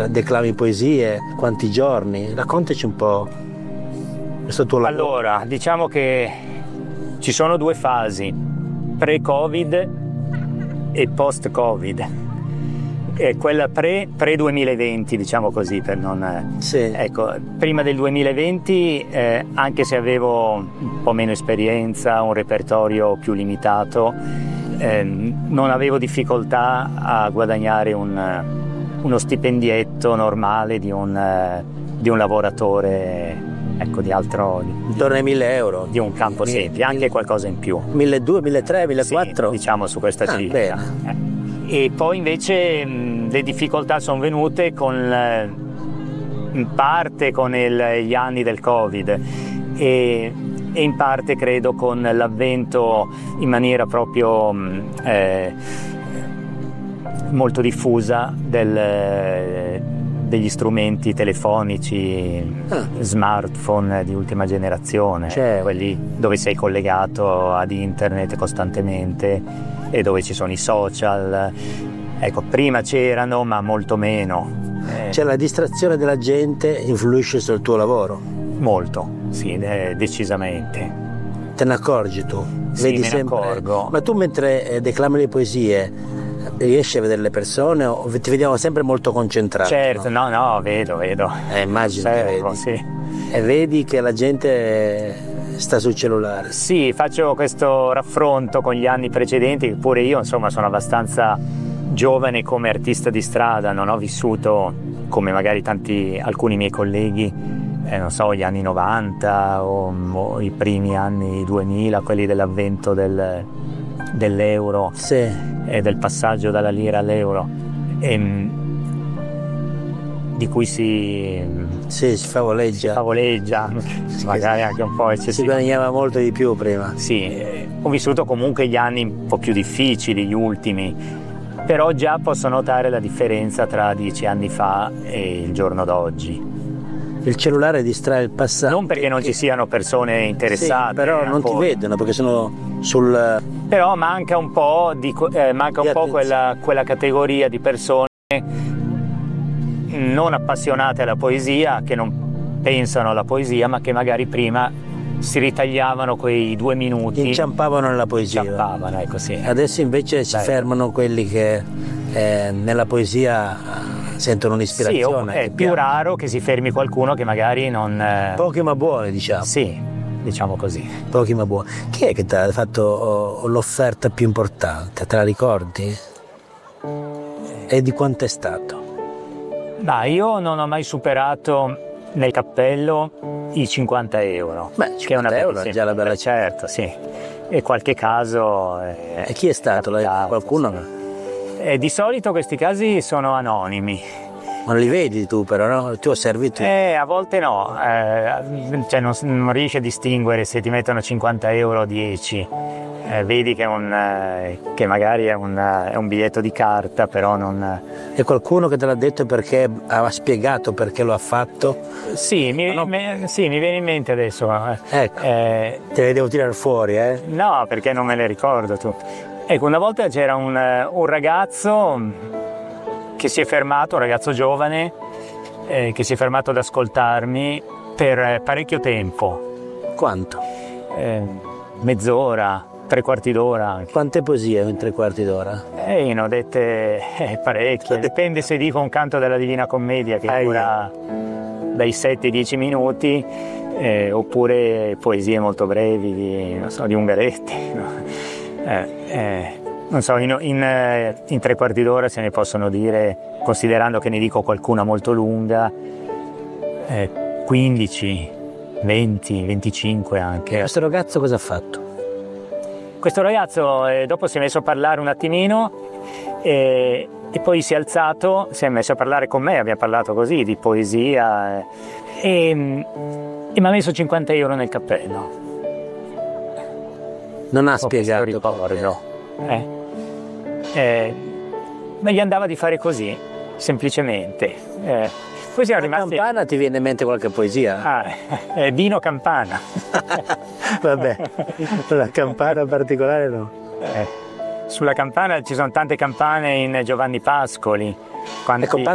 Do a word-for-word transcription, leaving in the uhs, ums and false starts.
declami poesie, quanti giorni? Raccontaci un po' questo tuo lavoro. Allora, diciamo che ci sono due fasi, pre-Covid e post-Covid. E quella pre, pre-duemilaventi, diciamo così, per non... Sì. Ecco, prima del duemilaventi, eh, anche se avevo un po' meno esperienza, un repertorio più limitato, eh, non avevo difficoltà a guadagnare un, uno stipendietto normale di un, di un lavoratore, ecco, di altro... Intorno ai mille euro. Di un campo mille, semplice, anche mille, milleduecento in più. milleduecento, milletremecento, millequattrocento? Sì, diciamo su questa ah, cifra. Bene. E poi invece mh, le difficoltà sono venute con, eh, in parte con il, gli anni del Covid e, e in parte credo con l'avvento in maniera proprio mh, eh, molto diffusa del, degli strumenti telefonici, ah. smartphone di ultima generazione, certo. Quelli dove sei collegato ad internet costantemente e dove ci sono i social. Ecco, prima c'erano, ma molto meno. Eh, cioè la distrazione della gente influisce sul tuo lavoro? Molto, sì, eh, decisamente. Te ne accorgi tu? Sì, Vedi me ne sempre... accorgo. Ma tu mentre eh, declami le poesie riesci a vedere le persone o ti vediamo sempre molto concentrato? Certo, no, no, no vedo, vedo. Eh, immagino Osservo, che vedi. Sì. E vedi che la gente sta sul cellulare. Sì, faccio questo raffronto con gli anni precedenti, pure io insomma sono abbastanza giovane come artista di strada, non ho vissuto come magari tanti, alcuni miei colleghi, eh, non so, gli anni novanta o, o i primi anni duemila, quelli dell'avvento del, dell'euro, sì. E del passaggio dalla lira all'euro, e, di cui si... Sì, si favoleggia. Si favoleggia, magari anche un po' eccessivo. Si guadagnava molto di più prima. Sì, eh, ho vissuto comunque gli anni un po' più difficili, gli ultimi, però già posso notare la differenza tra dieci anni fa e il giorno d'oggi. Il cellulare distrae il passato. Non perché non ci siano persone interessate. Sì, però non ancora. Ti vedono perché sono sul... Però manca un po', di, eh, manca un po' quella, quella categoria di persone non appassionate alla poesia, che non pensano alla poesia, ma che magari prima si ritagliavano quei due minuti. Inciampavano nella poesia. Inciampavano, ecco, sì. Adesso invece si Beh. fermano quelli che eh, nella poesia sentono un'ispirazione. Sì, è più raro che si fermi qualcuno che magari non... Eh... Pochi ma buoni, diciamo. Sì, diciamo così. Pochi ma buoni. Chi è che ti ha fatto oh, l'offerta più importante? Te la ricordi? E di quanto è stato? Ma io non ho mai superato nel cappello i cinquanta euro. Beh, cinquanta che è una euro è già la bella... Certo, sì. E qualche caso... Eh, e chi è stato? Capitato, Qualcuno? Sì. E di solito questi casi sono anonimi. Ma non li vedi tu però, no? Tu osservi tu? Eh, a volte no. Eh, cioè non, non riesci a distinguere se ti mettono cinquanta euro o dieci. Eh, vedi che, è un, eh, che magari è un, è un biglietto di carta, però non... E qualcuno che te l'ha detto perché ha spiegato perché lo ha fatto? Sì, mi, no? mi, sì, mi viene in mente adesso. Ecco, eh, te le devo tirare fuori, eh? No, perché non me le ricordo tu. Ecco, una volta c'era un, un ragazzo che si è fermato, un ragazzo giovane, eh, che si è fermato ad ascoltarmi per parecchio tempo. Quanto? Eh, mezz'ora. Tre quarti d'ora. Quante poesie in tre quarti d'ora? Eh, ne ho dette eh, parecchie. Dipende se dico un canto della Divina Commedia che dura dai sette ai dieci minuti, eh, oppure poesie molto brevi di, non so, di Ungaretti. No? Eh, eh, non so, in, in, in tre quarti d'ora se ne possono dire, considerando che ne dico qualcuna molto lunga, eh, quindici, venti, venticinque anche. E questo ragazzo cosa ha fatto? Questo ragazzo eh, dopo si è messo a parlare un attimino e, e poi si è alzato, si è messo a parlare con me, abbiamo parlato così di poesia eh, e, e mi ha messo cinquanta euro nel cappello. Non ha spiegato. Ricordo. Eh. Eh, ma gli andava di fare così, semplicemente. Eh, poi siamo La rimasti... Campana ti viene in mente qualche poesia? Ah, eh, Dino Campana. Vabbè, la campana in particolare no. Eh, sulla campana ci sono tante campane in Giovanni Pascoli. Quanti... Ecco,